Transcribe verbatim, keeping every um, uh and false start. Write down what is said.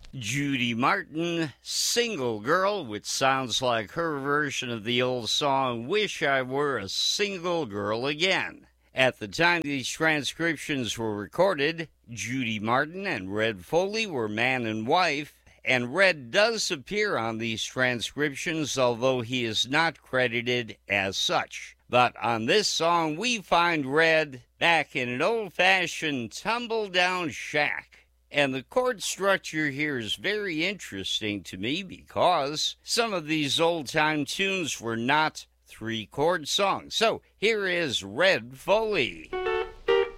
Judy Martin, Single Girl, which sounds like her version of the old song, Wish I Were a Single Girl Again. At the time these transcriptions were recorded, Judy Martin and Red Foley were man and wife, and Red does appear on these transcriptions, although he is not credited as such. But on this song, we find Red back in an old-fashioned tumble-down shack. And the chord structure here is very interesting to me because some of these old-time tunes were not three-chord songs. So here is Red Foley.